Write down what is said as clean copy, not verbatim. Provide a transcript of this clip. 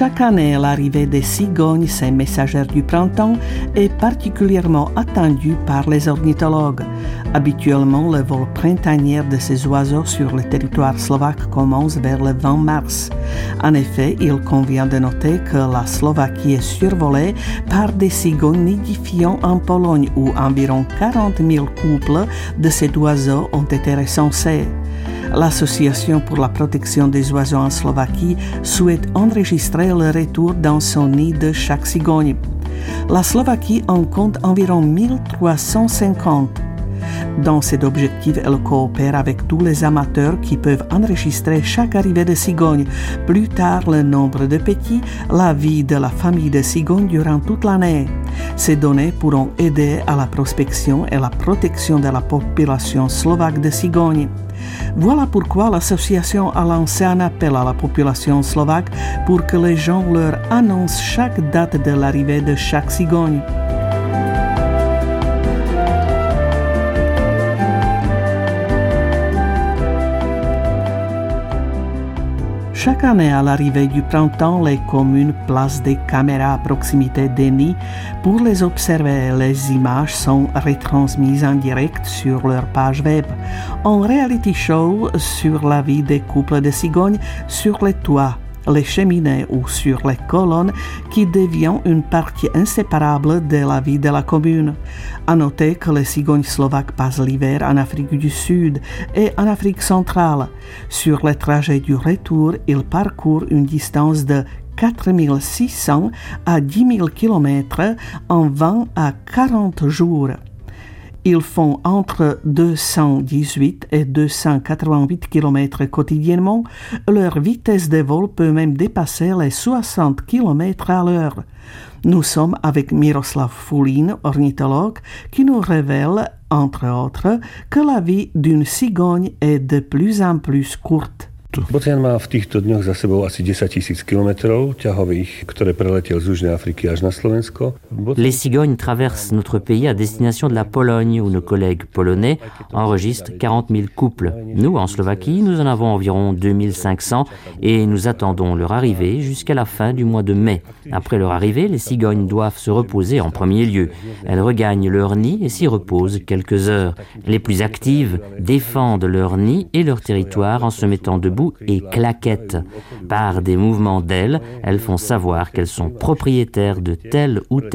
Chaque année, l'arrivée des cigognes, ces messagères du printemps, est particulièrement attendue par les ornithologues. Habituellement, le vol printanier de ces oiseaux sur le territoire slovaque commence vers le 20 mars. En effet, il convient de noter que la Slovaquie est survolée par des cigognes nidifiant en Pologne où environ 40 000 couples de ces oiseaux ont été recensés. L'Association pour la protection des oiseaux en Slovaquie souhaite enregistrer le retour dans son nid de chaque cigogne. La Slovaquie en compte environ 1350. Dans cet objectif, elle coopère avec tous les amateurs qui peuvent enregistrer chaque arrivée de cigogne. Plus tard, le nombre de petits, la vie de la famille de cigognes durant toute l'année. Ces données pourront aider à la prospection et la protection de la population slovaque de cigognes. Voilà pourquoi l'association a lancé un appel à la population slovaque pour que les gens leur annoncent chaque date de l'arrivée de chaque cigogne. Chaque année, à l'arrivée du printemps, les communes placent des caméras à proximité des nids pour les observer. Les images sont retransmises en direct sur leur page web. Un reality show sur la vie des couples de cigognes sur les toits, les cheminées ou sur les colonnes qui devient une partie inséparable de la vie de la commune. À noter que les cigognes slovaques passent l'hiver en Afrique du Sud et en Afrique centrale. Sur le trajet du retour, ils parcourent une distance de 4600 à 10 000 km en 20 à 40 jours. Ils font entre 218 et 288 km quotidiennement. Leur vitesse de vol peut même dépasser les 60 km à l'heure. Nous sommes avec Miroslav Fulín, ornithologue, qui nous révèle, entre autres, que la vie d'une cigogne est de plus en plus courte. Bocian má v týchto dňoch za sebou asi 10 000 kilometrov ťahových, ktoré preletel z Južnej Afriky až na Slovensko. Les cigognes traversent notre pays à destination de la Pologne, où nos collègues polonais enregistrent 40 000 couples. Nous, en Slovaquie, nous en avons environ 2500 et nous attendons leur arrivée jusqu'à la fin du mois de mai. Après leur arrivée, les cigognes doivent se reposer en premier lieu. Elles regagnent leur nid et s'y reposent quelques heures. Les plus actives défendent leur nid et leur territoire en se mettant debout et claquettent. Par des mouvements d'ailes, elles font savoir qu'elles sont propriétaires de tel ou tel